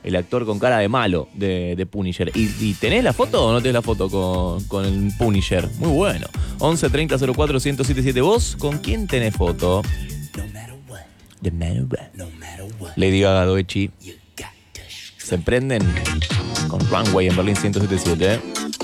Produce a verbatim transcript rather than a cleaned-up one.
el actor con cara de malo de, de Punisher. ¿Y, ¿Y tenés la foto o no tenés la foto con, con el Punisher? Muy bueno. once treinta cero cuatro ciento setenta y siete. ¿Vos con quién tenés foto? No matter what. The matter what. No matter what. Lady Gaga, Doechi. Se prenden con Runway en Berlín ciento setenta y siete.